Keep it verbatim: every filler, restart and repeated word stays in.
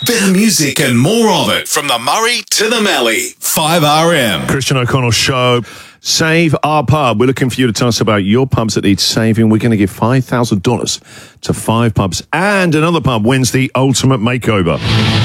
Bit of music and more of it from the Murray to the Mallee. five R M. Christian O'Connell Show. Save Our Pub. We're looking for you to tell us about your pubs that need saving. We're going to give five thousand dollars to five pubs. And another pub wins the ultimate makeover.